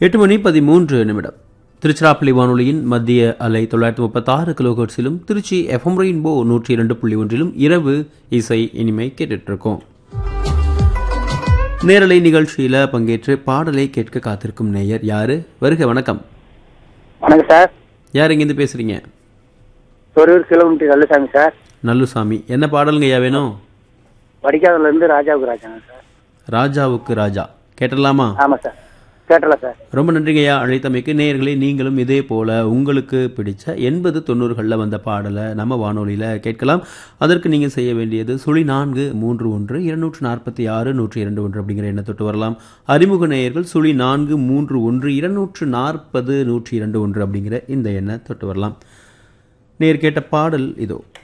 8:13 திருச்சிராப்பள்ளி வானொலியின் மத்திய அலை 936 கிலோஹெர்ட்ஸிலும் திருச்சி எஃப்எம் ரெயின்போ 102.1 இரவு இசை இனிமை கேட்டுட்டு இருக்கோம். நேரலை நிகழ்ச்சியில பங்கேற்று பாடலை கேட்க காத்திருக்கும் நேயர் யாரு? வருக, வணக்கம். வணக்கம் சார். யார் இங்கிருந்து பேசுறீங்க? சொரூர் கிலோமீட்டர் நல்லுசாமி சார். நல்லுசாமி, என்ன பாடலுங்க ஐயா வேணும்? வடிகாதுல இருந்து ராஜாவுக்கு ராஜாங்க சார். ராஜாவுக்கு ராஜா கேட்டலாமா? ஆமா சார், கேட்டலாம் சார். ரொம்ப நன்றிங்க ஐயா அழைத்தமைக்கு. நேயர்களே, நீங்களும் இதே போல உங்களுக்கு பிடிச்ச 80-90களில் வந்த பாடலை நம்ம வானொலியில் கேட்கலாம். அதற்கு நீங்கள் செய்ய வேண்டியது 0431-246-102 அப்படிங்கிற எண்ணை தொட்டு வரலாம். அறிமுக நேயர்கள் 0431-240-102 அப்படிங்கிற இந்த எண்ணை தொட்டு வரலாம். நேர் கேட்ட பாடல் இதோ.